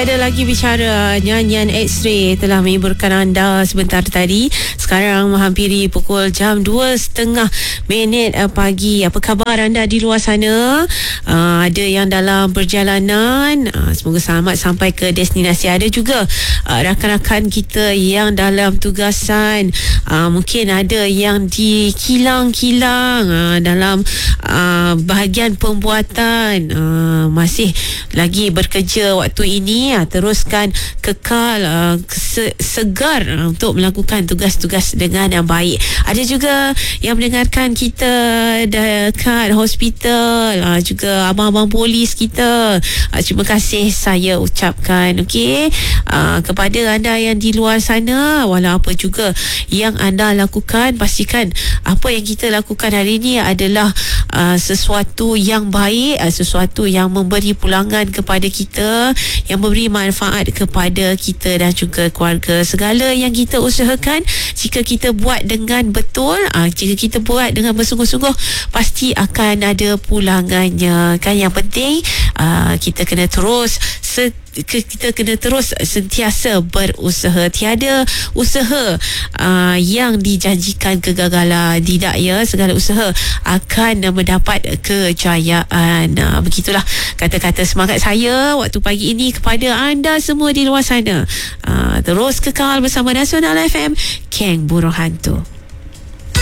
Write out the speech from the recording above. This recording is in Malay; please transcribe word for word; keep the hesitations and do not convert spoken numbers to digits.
Tiada Lagi Bicara, nyanyian X-Ray telah menghiburkan anda sebentar tadi. Sekarang menghampiri pukul jam dua setengah minit pagi. Apa khabar anda di luar sana? Uh, ada yang dalam perjalanan, uh, semoga selamat sampai ke destinasi. Ada juga uh, rakan-rakan kita yang dalam tugasan, uh, mungkin ada yang di kilang-kilang, uh, dalam uh, bahagian pembuatan, uh, masih lagi bekerja waktu ini. uh, teruskan kekal uh, se- segar uh, untuk melakukan tugas-tugas dengan yang baik. Ada juga yang mendengarkan kita dekat hospital, uh, juga abang-abang polis kita. uh, terima kasih saya ucapkan, okey, uh, kepada anda yang di luar sana. Walau apa juga yang anda lakukan, pastikan apa yang kita lakukan hari ini adalah uh, sesuatu yang baik, uh, sesuatu yang memberi pulangan kepada kita, yang memberi manfaat kepada kita dan juga keluarga. Segala yang kita usahakan, jika kita buat dengan betul, uh, jika kita buat dengan bersungguh-sungguh, pasti akan ada pulangannya. Kan yang penting uh, kita kena terus se- kita kena terus sentiasa berusaha. Tiada usaha uh, yang dijanjikan kegagalan. Tidak ya, segala usaha akan mendapat kejayaan. uh, Begitulah kata-kata semangat saya waktu pagi ini kepada anda semua di luar sana. uh, Terus kekal bersama Nasional F M, Keng Burung Hantu.